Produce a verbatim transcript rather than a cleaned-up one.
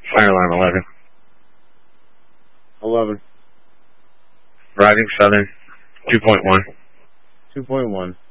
Fire alarm eleven. eleven. Rising Southern, two point one. two point one.